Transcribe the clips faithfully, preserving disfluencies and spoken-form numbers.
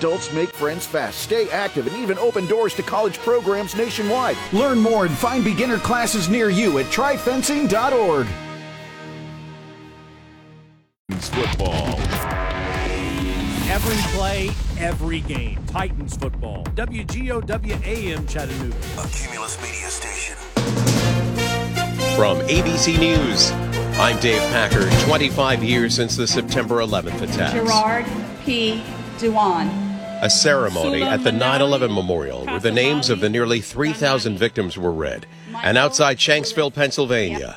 adults make friends fast, stay active, and even open doors to college programs nationwide. Learn more and find beginner classes near you at try fencing dot org. Football. Every play, every game. Titans football. W G O W A M Chattanooga. A Cumulus Media station. From A B C News, I'm Dave Packer. twenty-five years since the September eleventh attacks. Gerard P. Dewan. A ceremony at the nine eleven Memorial where the names of the nearly three thousand victims were read. And outside Shanksville, Pennsylvania.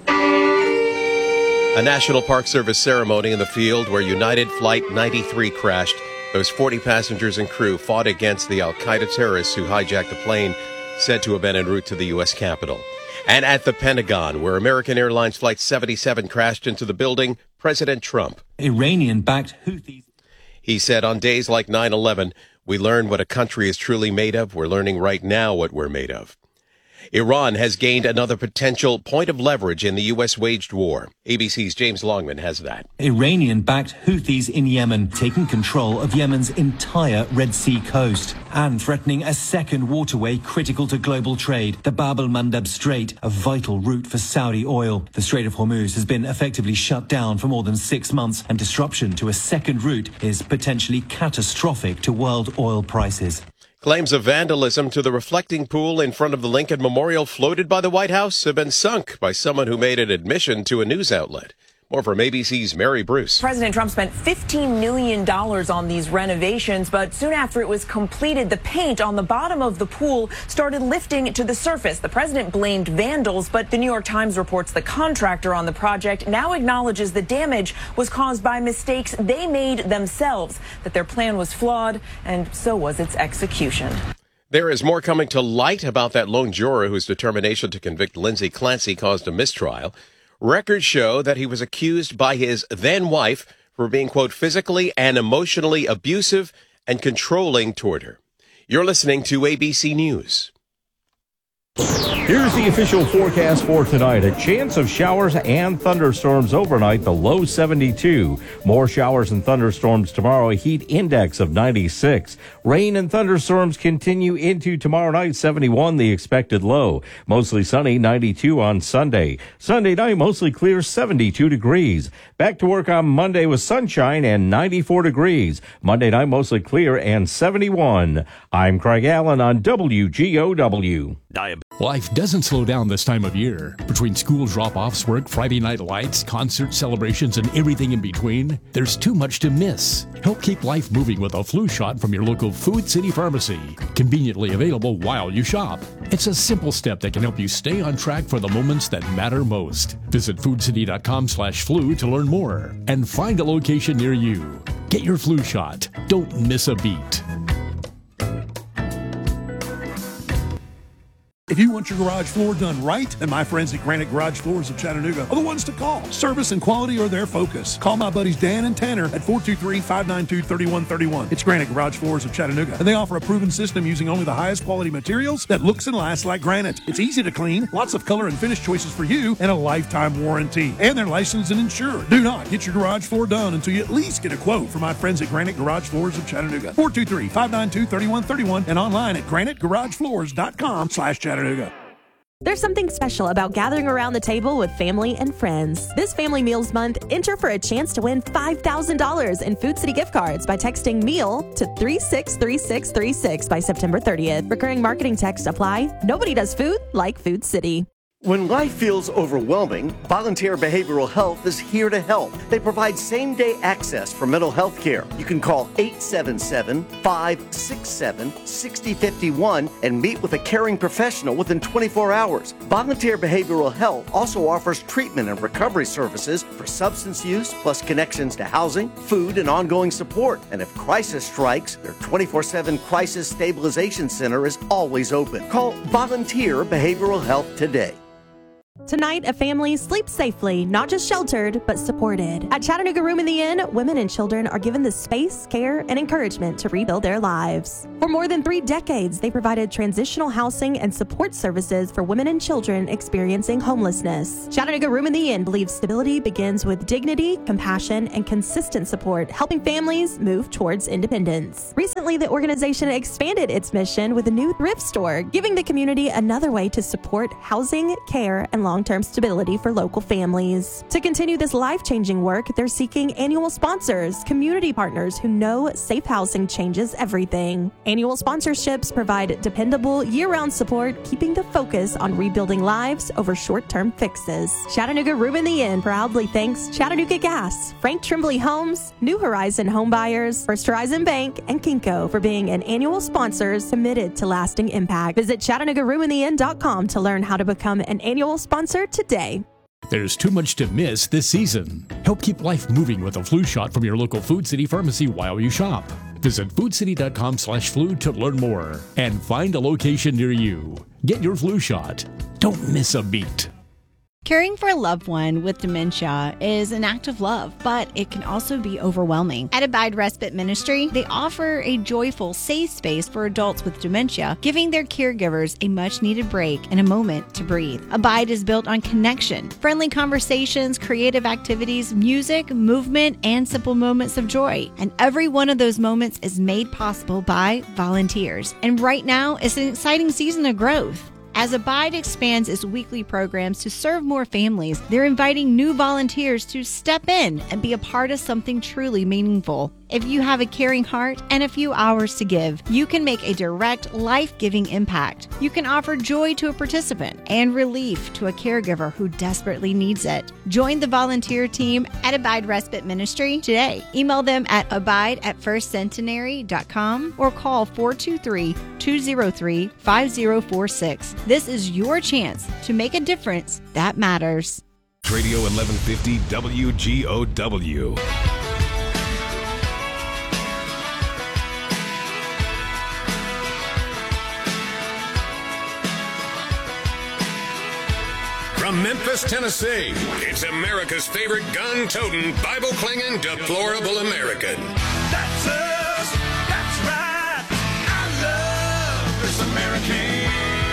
A National Park Service ceremony in the field where United Flight ninety-three crashed. Those forty passengers and crew fought against the al-Qaeda terrorists who hijacked the plane, said to have been en route to the U S Capitol. And at the Pentagon, where American Airlines Flight seventy-seven crashed into the building, President Trump. Iranian-backed Houthis. He said, on days like nine eleven, we learn what a country is truly made of. We're learning right now what we're made of. Iran has gained another potential point of leverage in the U S waged war. A B C's James Longman has that. Iranian-backed Houthis in Yemen taking control of Yemen's entire Red Sea coast and threatening a second waterway critical to global trade, the Bab el-Mandeb Strait, a vital route for Saudi oil. The Strait of Hormuz has been effectively shut down for more than six months, and disruption to a second route is potentially catastrophic to world oil prices. Claims of vandalism to the reflecting pool in front of the Lincoln Memorial floated by the White House have been sunk by someone who made an admission to a news outlet. More from A B C's Mary Bruce. President Trump spent fifteen million dollars on these renovations, but soon after it was completed, the paint on the bottom of the pool started lifting to the surface. The president blamed vandals, but the New York Times reports the contractor on the project now acknowledges the damage was caused by mistakes they made themselves, that their plan was flawed, and so was its execution. There is more coming to light about that lone juror whose determination to convict Lindsay Clancy caused a mistrial. Records show that he was accused by his then-wife for being, quote, physically and emotionally abusive and controlling toward her. You're listening to A B C News. Here's the official forecast for tonight. A chance of showers and thunderstorms overnight, the low seventy-two. More showers and thunderstorms tomorrow, a heat index of ninety-six. Rain and thunderstorms continue into tomorrow night, seventy-one, the expected low. Mostly sunny, ninety-two on Sunday. Sunday night, mostly clear, seventy-two degrees. Back to work on Monday with sunshine and ninety-four degrees. Monday night, mostly clear and seventy-one. I'm Craig Allen on W G O W. Life doesn't slow down this time of year. Between school drop-offs, work, Friday night lights, concert celebrations, and everything in between, there's too much to miss. Help keep life moving with a flu shot from your local Food City Pharmacy. Conveniently available while you shop. It's a simple step that can help you stay on track for the moments that matter most. Visit foodcity.com slash flu to learn more and find a location near you. Get your flu shot. Don't miss a beat. If you want your garage floor done right, then my friends at Granite Garage Floors of Chattanooga are the ones to call. Service and quality are their focus. Call my buddies Dan and Tanner at four two three, five nine two, three one three one. It's Granite Garage Floors of Chattanooga, and they offer a proven system using only the highest quality materials that looks and lasts like granite. It's easy to clean, lots of color and finish choices for you, and a lifetime warranty. And they're licensed and insured. Do not get your garage floor done until you at least get a quote from my friends at Granite Garage Floors of Chattanooga. four two three, five nine two, three one three one and online at granite garage floors dot com slash Chattanooga. There's something special about gathering around the table with family and friends. This Family Meals Month, enter for a chance to win five thousand dollars in Food City gift cards by texting MEAL to three six three six three six by September thirtieth. Recurring marketing text apply. Nobody does food like Food City. When life feels overwhelming, Volunteer Behavioral Health is here to help. They provide same-day access for mental health care. You can call eight seven seven, five six seven, six zero five one and meet with a caring professional within twenty-four hours. Volunteer Behavioral Health also offers treatment and recovery services for substance use, plus connections to housing, food, and ongoing support. And if crisis strikes, their twenty-four seven Crisis Stabilization Center is always open. Call Volunteer Behavioral Health today. Tonight, a family sleeps safely, not just sheltered, but supported. At Chattanooga Room in the Inn, women and children are given the space, care, and encouragement to rebuild their lives. For more than three decades, they provided transitional housing and support services for women and children experiencing homelessness. Chattanooga Room in the Inn believes stability begins with dignity, compassion, and consistent support, helping families move towards independence. Recently, the organization expanded its mission with a new thrift store, giving the community another way to support housing, care, and long-term stability for local families. To continue this life-changing work, they're seeking annual sponsors, community partners who know safe housing changes everything. Annual sponsorships provide dependable, year-round support, keeping the focus on rebuilding lives over short-term fixes. Chattanooga Room in the Inn proudly thanks Chattanooga Gas, Frank Trimbley Homes, New Horizon Home Buyers, First Horizon Bank, and Kinko for being an annual sponsors committed to lasting impact. Visit Chattanooga Room in the Inn dot com to learn how to become an annual sponsor today. There's too much to miss this season. Help keep life moving with a flu shot from your local Food City pharmacy while you shop. Visit food city dot com slash flu to learn more and find a location near you. Get your flu shot. Don't miss a beat. Caring for a loved one with dementia is an act of love, but it can also be overwhelming. At Abide Respite Ministry, they offer a joyful, safe space for adults with dementia, giving their caregivers a much-needed break and a moment to breathe. Abide is built on connection, friendly conversations, creative activities, music, movement, and simple moments of joy. And every one of those moments is made possible by volunteers. And right now, it's an exciting season of growth. As Abide expands its weekly programs to serve more families, they're inviting new volunteers to step in and be a part of something truly meaningful. If you have a caring heart and a few hours to give, you can make a direct, life-giving impact. You can offer joy to a participant and relief to a caregiver who desperately needs it. Join the volunteer team at Abide Respite Ministry today. Email them at abide at first centenary dot com or call four two three, two zero three, five zero four six. This is your chance to make a difference that matters. Radio eleven fifty W G O W. From Memphis, Tennessee, it's America's favorite gun-toting, Bible-clinging, deplorable American. That's us. That's right. I love this American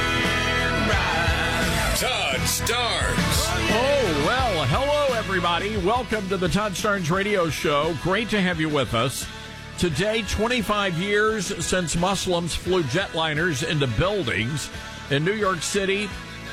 ride. Todd Starnes. Oh, well, hello, everybody. Welcome to the Todd Starnes Radio Show. Great to have you with us. Today, twenty-five years since Muslims flew jetliners into buildings in New York City,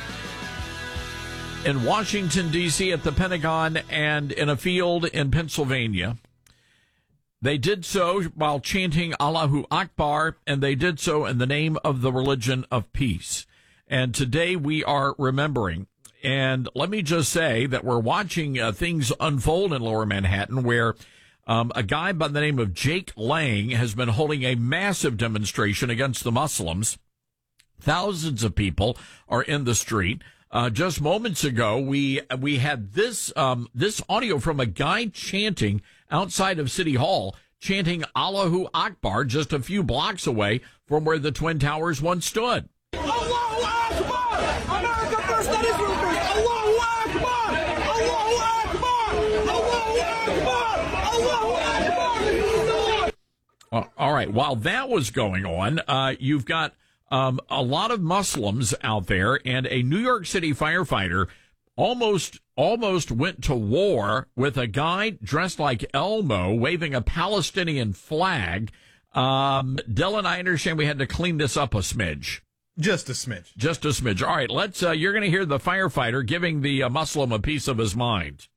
in Washington, D C, at the Pentagon, and in a field in Pennsylvania. They did so while chanting Allahu Akbar, and they did so in the name of the religion of peace. And today we are remembering. And let me just say that we're watching uh, things unfold in Lower Manhattan, where um, a guy by the name of Jake Lang has been holding a massive demonstration against the Muslims. Thousands of people are in the street. Uh, just moments ago, we we had this um, this audio from a guy chanting outside of City Hall, chanting Allahu Akbar just a few blocks away from where the Twin Towers once stood. Allahu Akbar! America first, not Israel first! Allahu Akbar! Allahu Akbar! Allahu Akbar! Allahu Akbar! Uh, all right. While that was going on, uh, you've got Um, a lot of Muslims out there, and a New York City firefighter almost almost went to war with a guy dressed like Elmo waving a Palestinian flag. Um, Dylan, I understand we had to clean this up a smidge. Just a smidge. Just a smidge. All right, let's. Uh, you're going to hear the firefighter giving the uh, Muslim a piece of his mind.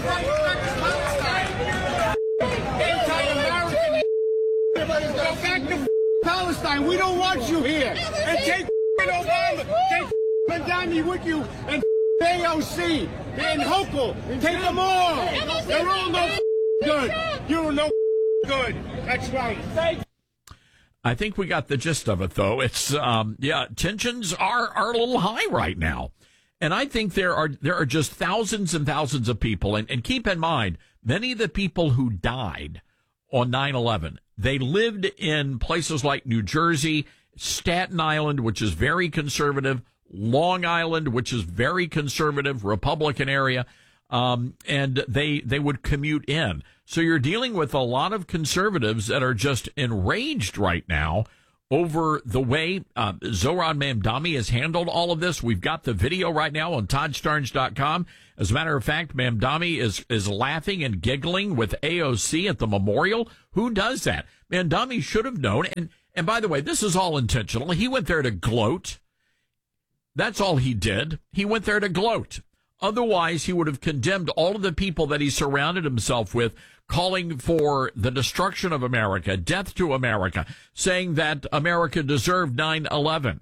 Palestine, we don't want you here. And take Obama, take Bandami with you, and A O C, and Hochul, take them all. They're all no good. You're no good. That's right. I think we got the gist of it, though. It's um, yeah, tensions are are a little high right now, and I think there are there are just thousands and thousands of people, and, and keep in mind, many of the people who died on nine eleven, they lived in places like New Jersey, Staten Island, which is very conservative, Long Island, which is very conservative, Republican area, um, and they they would commute in. So you're dealing with a lot of conservatives that are just enraged right now over the way uh, Zohran Mamdani has handled all of this. We've got the video right now on Todd Starnes dot com. As a matter of fact, Mamdani is, is laughing and giggling with A O C at the memorial. Who does that? Mamdani should have known. And, and by the way, this is all intentional. He went there to gloat. That's all he did. He went there to gloat. Otherwise, he would have condemned all of the people that he surrounded himself with, calling for the destruction of America, death to America, saying that America deserved nine eleven.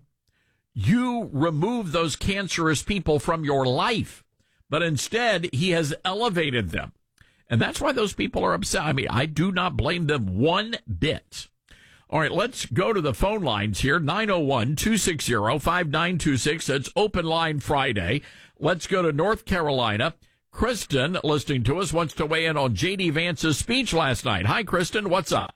You remove those cancerous people from your life, but instead he has elevated them. And that's why those people are upset. I mean, I do not blame them one bit. All right, let's go to the phone lines here. nine oh one, two six zero, five nine two six. It's Open Line Friday. Let's go to North Carolina. Kristen, listening to us, wants to weigh in on J D. Vance's speech last night. Hi, Kristen. What's up?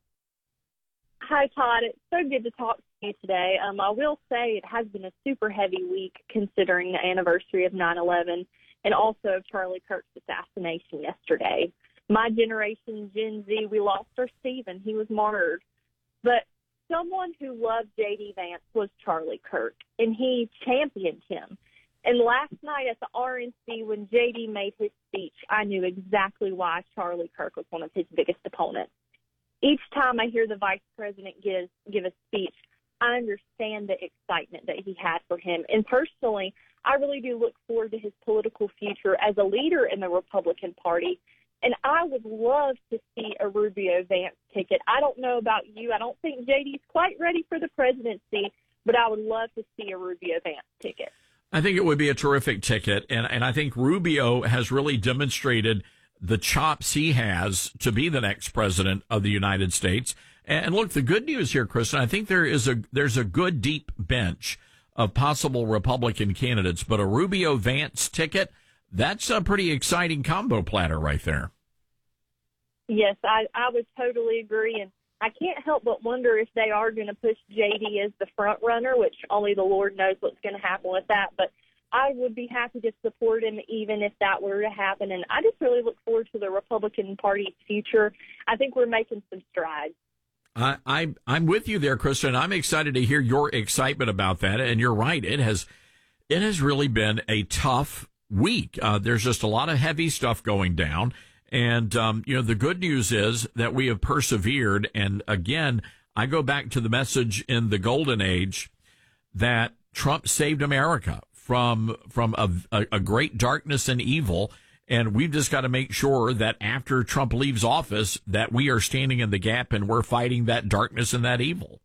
Hi, Todd. It's so good to talk to you today. Um, I will say it has been a super heavy week considering the anniversary of nine eleven and also of Charlie Kirk's assassination yesterday. My generation, Gen Z, we lost our Stephen. He was martyred. But someone who loved J D. Vance was Charlie Kirk, and he championed him. And last night at the R N C, when J D made his speech, I knew exactly why Charlie Kirk was one of his biggest opponents. Each time I hear the vice president give, give a speech, I understand the excitement that he had for him. And personally, I really do look forward to his political future as a leader in the Republican Party. And I would love to see a Rubio Vance ticket. I don't know about you. I don't think J D's quite ready for the presidency, but I would love to see a Rubio Vance ticket. I think it would be a terrific ticket, and, and I think Rubio has really demonstrated the chops he has to be the next president of the United States. And, and look, the good news here, Kristen, I think there is a there's a good deep bench of possible Republican candidates, but a Rubio Vance ticket, that's a pretty exciting combo platter right there. Yes, I, I would totally agree, and I can't help but wonder if they are going to push J D as the front runner, which only the Lord knows what's going to happen with that. But I would be happy to support him even if that were to happen. And I just really look forward to the Republican Party's future. I think we're making some strides. I, I, I'm with you there, Kristen. I'm excited to hear your excitement about that. And you're right. It has, it has really been a tough week. Uh, there's just a lot of heavy stuff going down. And, um, you know, the good news is that we have persevered. And again, I go back to the message in the golden age that Trump saved America from, from a, a, a great darkness and evil. And we've just got to make sure that after Trump leaves office, that we are standing in the gap and we're fighting that darkness and that evil.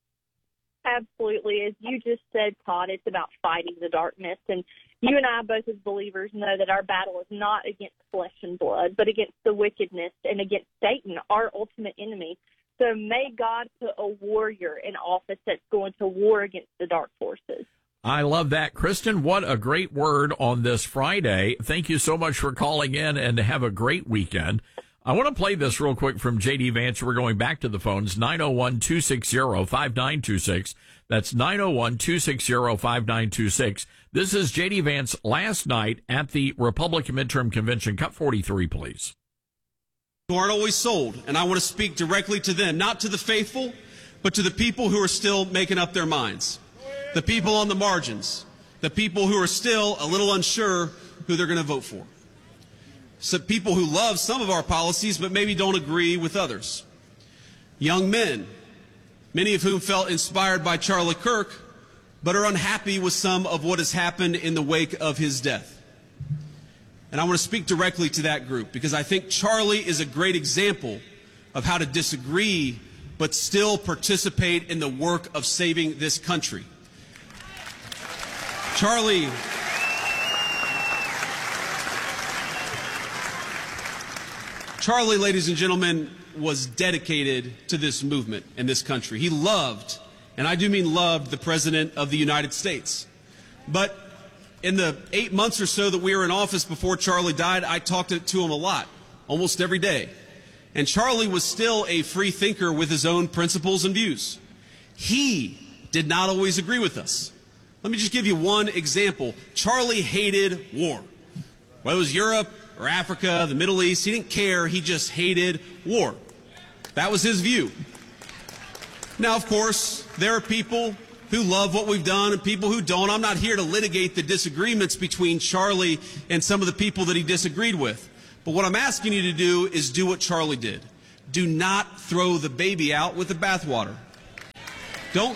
Absolutely. As you just said, Todd, it's about fighting the darkness. And you and I, both as believers, know that our battle is not against flesh and blood, but against the wickedness and against Satan, our ultimate enemy. So may God put a warrior in office that's going to war against the dark forces. I love that. Kristen, what a great word on this Friday. Thank you so much for calling in, and have a great weekend. I want to play this real quick from J D. Vance. We're going back to the phones, nine oh one, two six zero, five nine two six. That's nine oh one, two six zero, five nine two six. This is J D. Vance last night at the Republican Midterm Convention. Cut forty-three, please. Who aren't always sold, and I want to speak directly to them, not to the faithful, but to the people who are still making up their minds, the people on the margins, the people who are still a little unsure who they're going to vote for. So people who love some of our policies but maybe don't agree with others. Young men, many of whom felt inspired by Charlie Kirk but are unhappy with some of what has happened in the wake of his death. And I want to speak directly to that group because I think Charlie is a great example of how to disagree but still participate in the work of saving this country. Charlie Charlie, ladies and gentlemen, was dedicated to this movement and this country. He loved, and I do mean loved, the President of the United States. But in the eight months or so that we were in office before Charlie died, I talked to him a lot, almost every day. And Charlie was still a free thinker with his own principles and views. He did not always agree with us, Let me just give you one example. Charlie hated war. Whether it was Europe or Africa, the Middle East, he didn't care. He just hated war. That was his view. Now, of course, there are people who love what we've done and people who don't. I'm not here to litigate the disagreements between Charlie and some of the people that he disagreed with. But what I'm asking you to do is do what Charlie did. Do not throw the baby out with the bathwater. Don't.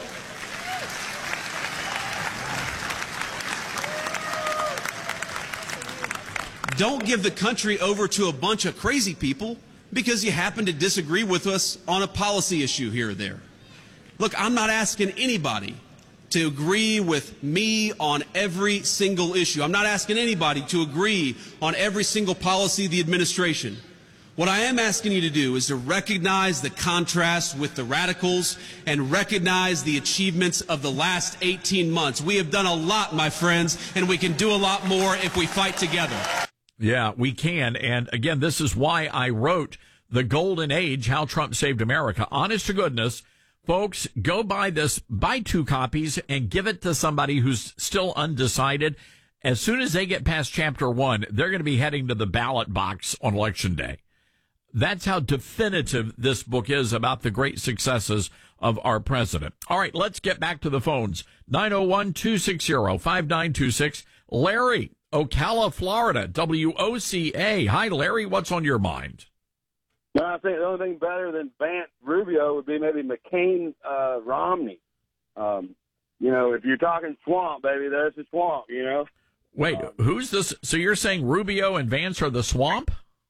Don't give the country over to a bunch of crazy people because you happen to disagree with us on a policy issue here or there. Look, I'm not asking anybody to agree with me on every single issue. I'm not asking anybody to agree on every single policy of the administration. What I am asking you to do is to recognize the contrast with the radicals and recognize the achievements of the last eighteen months. We have done a lot, my friends, and we can do a lot more if we fight together. Yeah, we can. And again, this is why I wrote The Golden Age, How Trump Saved America. Honest to goodness, folks, go buy this, buy two copies and give it to somebody who's still undecided. As soon as they get past chapter one, they're going to be heading to the ballot box on election day. That's how definitive this book is about the great successes of our president. All right, let's get back to the phones. nine oh one, two six zero, five nine two six. Larry, Ocala, Florida, W O C A. Hi, Larry. What's on your mind? No, I think the only thing better than Vance Rubio would be maybe McCain uh, Romney. Um, you know, if you're talking swamp, baby, there's the swamp, you know. Wait, um, who's this? So you're saying Rubio and Vance are the swamp?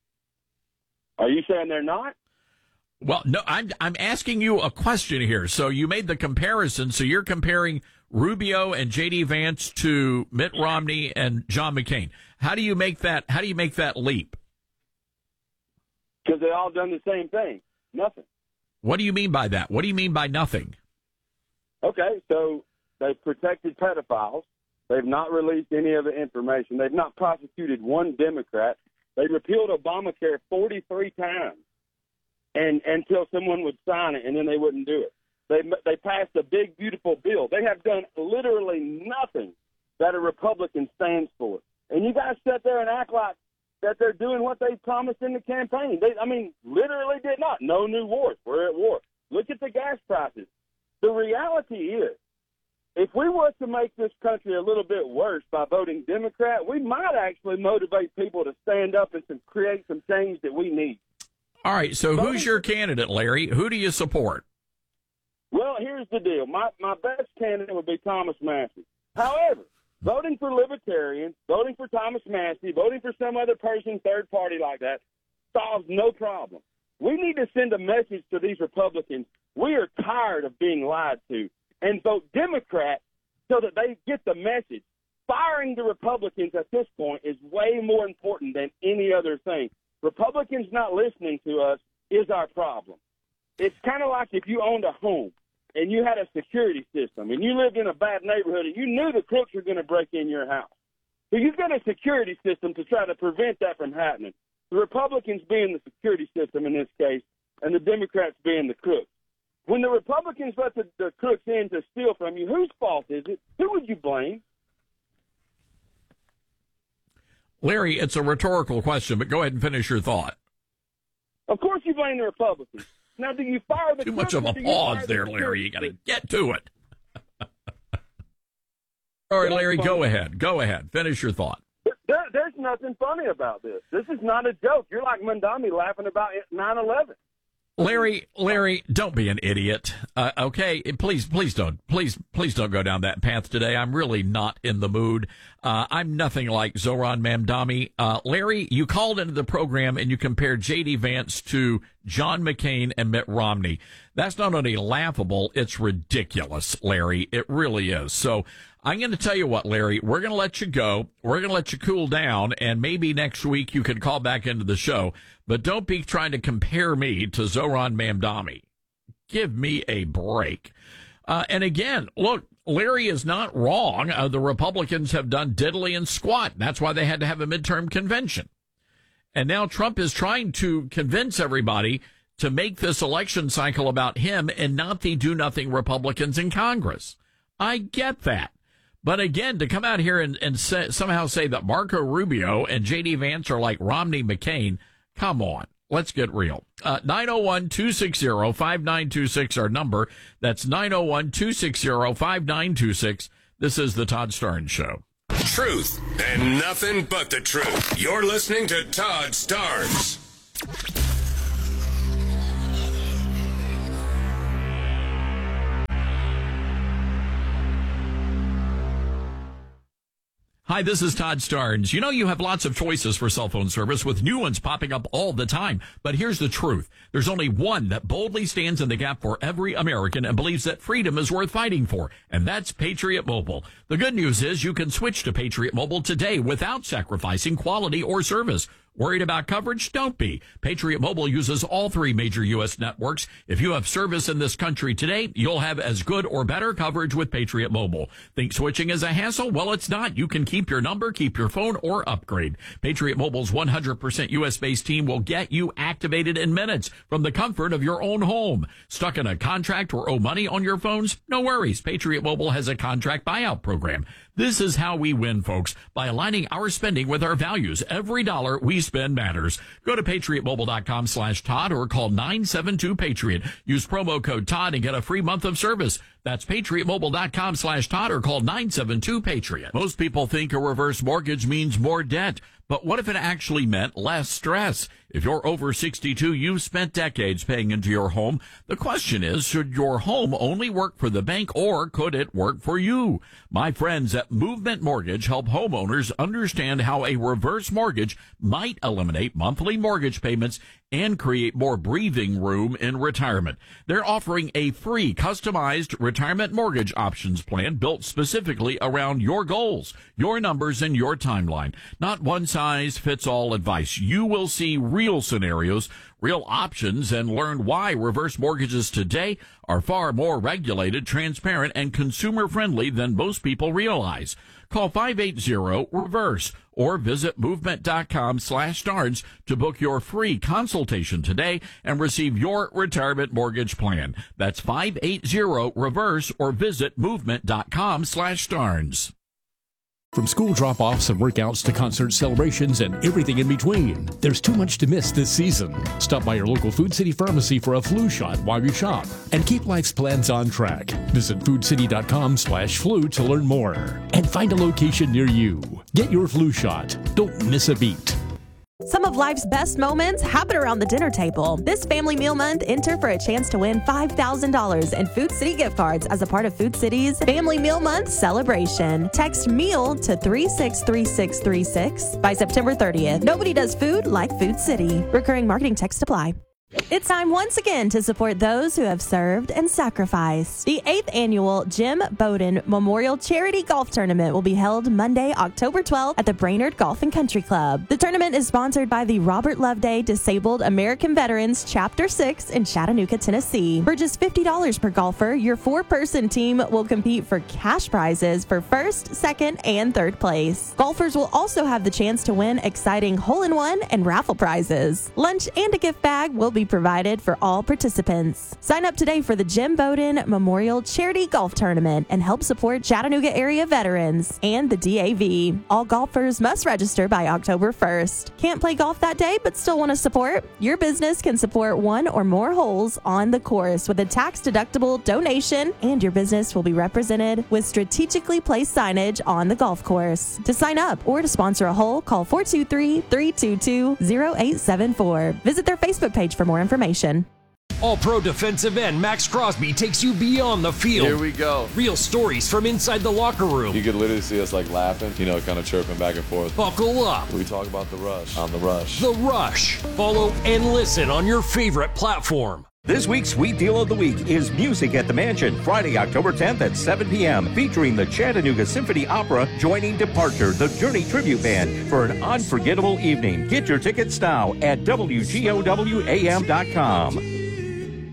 Are you saying they're not? Well, no, I'm I'm asking you a question here. So you made the comparison. So you're comparing Rubio and J D Vance to Mitt Romney and John McCain. How do you make that? How do you make that leap? Because they all done the same thing. Nothing. What do you mean by that? What do you mean by nothing? Okay, so they've protected pedophiles. They've not released any of the information. They've not prosecuted one Democrat. They repealed Obamacare forty-three times, and until someone would sign it, and then they wouldn't do it. They they passed a big, beautiful bill. They have done literally nothing that a Republican stands for. And you guys sit there and act like that they're doing what they promised in the campaign. They, I mean, literally did not. No new wars. We're at war. Look at the gas prices. The reality is, if we were to make this country a little bit worse by voting Democrat, we might actually motivate people to stand up and to create some change that we need. All right, so voting, who's your candidate, Larry? Who do you support? Well, here's the deal. My my best candidate would be Thomas Massie. However, voting for Libertarians, voting for Thomas Massie, voting for some other person, third party like that, solves no problem. We need to send a message to these Republicans. We are tired of being lied to. And vote Democrat so that they get the message. Firing the Republicans at this point is way more important than any other thing. Republicans not listening to us is our problem. It's kind of like if you owned a home and you had a security system and you lived in a bad neighborhood and you knew the crooks were going to break in your house. So you've got a security system to try to prevent that from happening. The Republicans being the security system in this case and the Democrats being the crooks. When the Republicans let the, the crooks in to steal from you, whose fault is it? Who would you blame? Larry, it's a rhetorical question, but go ahead and finish your thought. Of course you blame the Republicans. Now, do you fire the Too crooks? much of a pause the there, Larry. You got to get to it. All right, Larry, go ahead. Go ahead. Finish your thought. There, there's nothing funny about this. This is not a joke. You're like Mandami laughing about nine eleven. Larry, Larry, don't be an idiot. Uh, okay, please, please don't, please, please don't go down that path today. I'm really not in the mood. Uh, I'm nothing like Zoran Mamdani. Uh, Larry, you called into the program and you compared J D Vance to John McCain and Mitt Romney. That's not only laughable, it's ridiculous, Larry. It really is. So I'm going to tell you what, Larry, we're going to let you go. We're going to let you cool down, and maybe next week you can call back into the show. But don't be trying to compare me to Zoran Mamdani. Give me a break. Uh, and again, look, Larry is not wrong. Uh, the Republicans have done diddly and squat. That's why they had to have a midterm convention. And now Trump is trying to convince everybody to make this election cycle about him and not the do-nothing Republicans in Congress. I get that. But again, to come out here and, and say, somehow say that Marco Rubio and J D Vance are like Romney McCain, come on. Let's get real. Uh, nine oh one, two six zero, five nine two six, our number. That's nine oh one, two six zero, five nine two six. This is the Todd Starnes Show. Truth and nothing but the truth. You're listening to Todd Starnes. Hi, this is Todd Starnes. You know, you have lots of choices for cell phone service with new ones popping up all the time. But here's the truth. There's only one that boldly stands in the gap for every American and believes that freedom is worth fighting for. And that's Patriot Mobile. The good news is you can switch to Patriot Mobile today without sacrificing quality or service. Worried about coverage? Don't be. Patriot Mobile uses all three major U S networks. If you have service in this country today, you'll have as good or better coverage with Patriot Mobile. Think switching is a hassle? Well, it's not. You can keep your number, keep your phone, or upgrade. Patriot Mobile's one hundred percent U S-based team will get you activated in minutes from the comfort of your own home. Stuck in a contract or owe money on your phones? No worries. Patriot Mobile has a contract buyout program. This is how we win, folks, by aligning our spending with our values. Every dollar we spend matters. Go to patriotmobile.com slash Todd or call nine seven two Patriot. Use promo code Todd and get a free month of service. That's patriotmobile.com slash Todd or call nine seven two Patriot. Most people think a reverse mortgage means more debt. But what if it actually meant less stress? If you're over sixty-two, you've spent decades paying into your home. The question is, should your home only work for the bank or could it work for you? My friends at Movement Mortgage help homeowners understand how a reverse mortgage might eliminate monthly mortgage payments and create more breathing room in retirement. They're offering a free customized retirement mortgage options plan built specifically around your goals, your numbers, and your timeline. Not one size fits all advice. You will see real scenarios, real options, and learn why reverse mortgages today are far more regulated, transparent, and consumer-friendly than most people realize. Call five eight zero, REVERSE or visit movement.com slash Starnes to book your free consultation today and receive your retirement mortgage plan. That's five eight zero, REVERSE or visit movement.com slash Starnes. From school drop-offs and workouts to concert celebrations and everything in between, there's too much to miss this season. Stop by your local Food City pharmacy for a flu shot while you shop and keep life's plans on track. Visit foodcity.com slash flu to learn more and find a location near you. Get your flu shot. Don't miss a beat. Some of life's best moments happen around the dinner table. This Family Meal Month, enter for a chance to win five thousand dollars in Food City gift cards as a part of Food City's Family Meal Month celebration. Text MEAL to three six three six three six by September thirtieth. Nobody does food like Food City. Recurring marketing text apply. It's time once again to support those who have served and sacrificed. The eighth annual Jim Bowden Memorial Charity Golf Tournament will be held Monday, October twelfth at the Brainerd Golf and Country Club. The tournament is sponsored by the Robert Loveday Disabled American Veterans Chapter six in Chattanooga, Tennessee. For just fifty dollars per golfer, your four-person team will compete for cash prizes for first, second, and third place. Golfers will also have the chance to win exciting hole-in-one and raffle prizes. Lunch and a gift bag will be provided for all participants. Sign up today for the Jim Bowden Memorial Charity Golf Tournament and help support Chattanooga area veterans and the D A V. All golfers must register by October first. Can't play golf that day but still want to support? Your business can support one or more holes on the course with a tax-deductible donation, and your business will be represented with strategically placed signage on the golf course. To sign up or to sponsor a hole, call four two three, three two two, zero eight seven four. Visit their Facebook page for more information. All-Pro defensive end Max Crosby takes you beyond the field. Here we go. Real stories from inside the locker room. You could literally see us like laughing, you know, kind of chirping back and forth. Buckle up. We talk about The Rush on The Rush. The Rush. Follow and listen on your favorite platform. This week's Sweet Deal of the Week is Music at the Mansion, Friday, October tenth at seven p.m., featuring the Chattanooga Symphony Opera joining Departure, the Journey Tribute Band, for an unforgettable evening. Get your tickets now at W G O W A M dot com.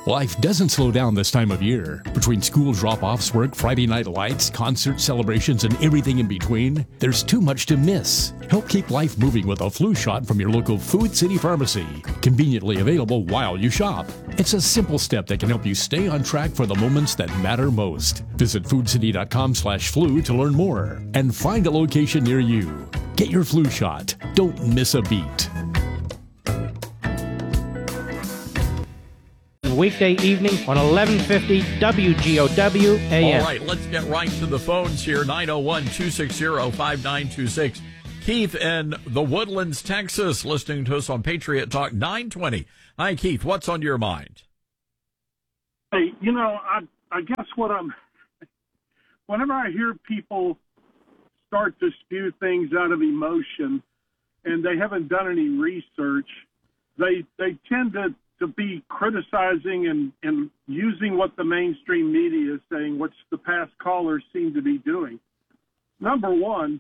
Life doesn't slow down this time of year. Between school drop-offs, work, Friday night lights, concert celebrations, and everything in between, there's too much to miss. Help keep life moving with a flu shot from your local Food City Pharmacy. Conveniently available while you shop. It's a simple step that can help you stay on track for the moments that matter most. Visit foodcity.com slash flu to learn more and find a location near you. Get your flu shot. Don't miss a beat. Weekday evening on eleven fifty W G O W A M. All right, let's get right to the phones here. nine oh one, two six zero, five nine two six. Keith in the Woodlands, Texas, listening to us on Patriot Talk nine twenty. Hi, Keith. What's on your mind? Hey, you know, I I guess what I'm, whenever I hear people start to spew things out of emotion and they haven't done any research, they they tend to to be criticizing and, and using what the mainstream media is saying, which the past callers seem to be doing. Number one,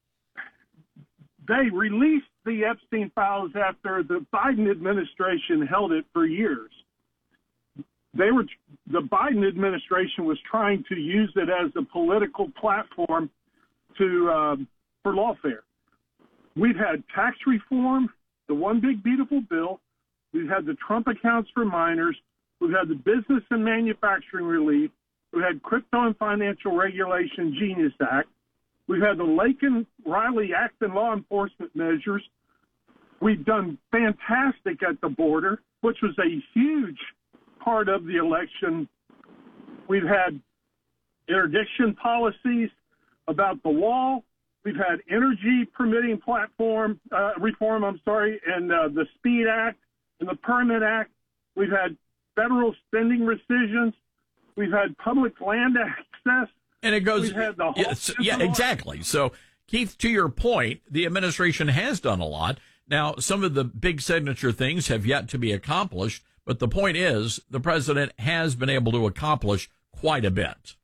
they released the Epstein files after the Biden administration held it for years. They were, the Biden administration was trying to use it as a political platform to um, for lawfare. We've had tax reform, the one big beautiful bill. We've had the Trump accounts for minors. We've had the business and manufacturing relief. We've had crypto and financial regulation Genius Act. We've had the Laken-Riley Act and law enforcement measures. We've done fantastic at the border, which was a huge part of the election. We've had interdiction policies about the wall. We've had energy permitting platform uh, reform, I'm sorry, and uh, the SPEED Act. In the Permit Act, we've had federal spending rescissions. We've had public land access. And it goes, we've had the whole yes, yeah, exactly. So, Keith, to your point, the administration has done a lot. Now, some of the big signature things have yet to be accomplished, but the point is the president has been able to accomplish quite a bit.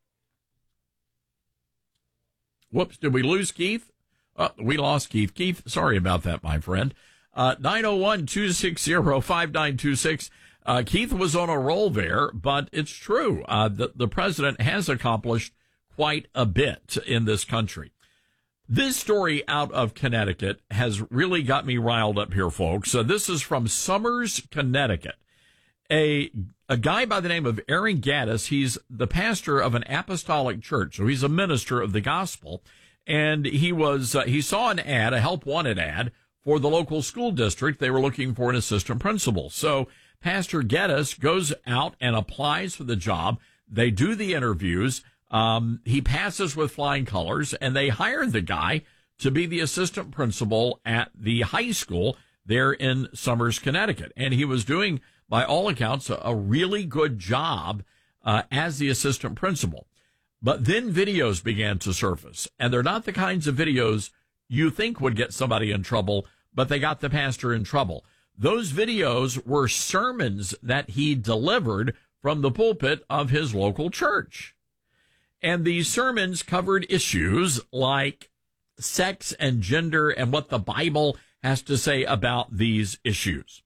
Whoops, did we lose Keith? Uh, we lost Keith. Keith, sorry about that, my friend. Uh, nine oh one, two six zero, five nine two six. Uh, Keith was on a roll there, but it's true. Uh, the, the president has accomplished quite a bit in this country. This story out of Connecticut has really got me riled up here, folks. Uh, this is from Somers, Connecticut. A, a guy by the name of Aaron Gaddis, he's the pastor of an apostolic church, so he's a minister of the gospel, and he was, uh, he saw an ad, a help wanted ad, for the local school district. They were looking for an assistant principal. So Pastor Geddes goes out and applies for the job. They do the interviews. Um, he passes with flying colors, and they hire the guy to be the assistant principal at the high school there in Somers, Connecticut. And he was doing, by all accounts, a, a really good job uh, as the assistant principal. But then videos began to surface, and they're not the kinds of videos you think would get somebody in trouble, but they got the pastor in trouble. Those videos were sermons that he delivered from the pulpit of his local church. And these sermons covered issues like sex and gender and what the Bible has to say about these issues.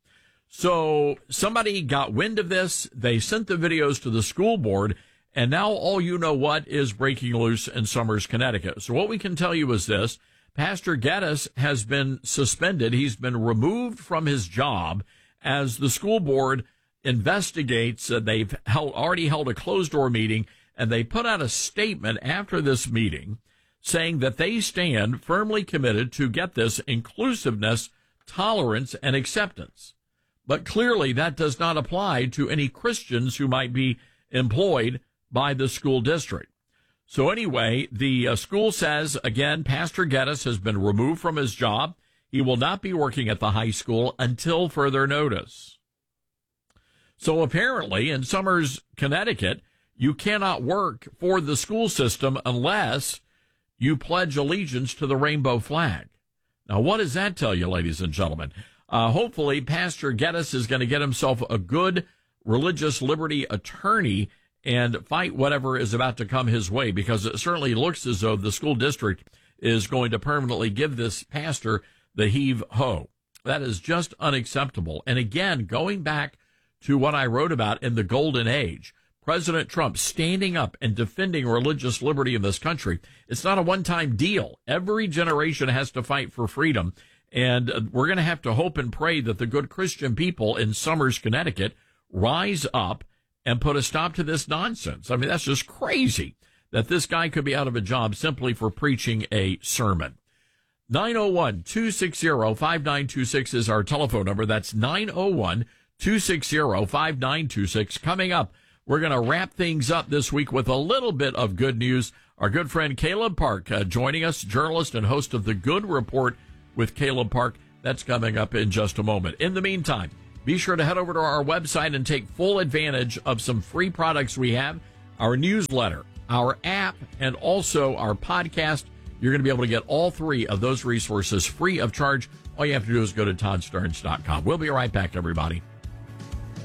So somebody got wind of this. They sent the videos to the school board, and now all you know what is breaking loose in Somers, Connecticut. So what we can tell you is this. Pastor Geddes has been suspended. He's been removed from his job as the school board investigates. Uh, they've held, already held a closed-door meeting, and they put out a statement after this meeting saying that they stand firmly committed to, get this, inclusiveness, tolerance, and acceptance. But clearly that does not apply to any Christians who might be employed by the school district. So anyway, the uh, school says, again, Pastor Geddes has been removed from his job. He will not be working at the high school until further notice. So apparently in Somers, Connecticut, you cannot work for the school system unless you pledge allegiance to the rainbow flag. Now, what does that tell you, ladies and gentlemen? Uh, hopefully, Pastor Geddes is going to get himself a good religious liberty attorney and fight whatever is about to come his way, because it certainly looks as though the school district is going to permanently give this pastor the heave-ho. That is just unacceptable. And again, going back to what I wrote about in the Golden Age. President Trump standing up and defending religious liberty in this country. It's not a one-time deal. Every generation has to fight for freedom. And we're going to have to hope and pray that the good Christian people in Somers, Connecticut, rise up and put a stop to this nonsense. I mean, that's just crazy that this guy could be out of a job simply for preaching a sermon. nine oh one, two six zero, five nine two six is our telephone number. That's nine oh one, two six zero, five nine two six. Coming up, we're going to wrap things up this week with a little bit of good news. Our good friend Caleb Park uh, joining us, journalist and host of The Good Report with Caleb Park. That's coming up in just a moment. In the meantime, be sure to head over to our website and take full advantage of some free products we have, our newsletter, our app, and also our podcast. You're going to be able to get all three of those resources free of charge. All you have to do is go to todd starnes dot com. We'll be right back, everybody.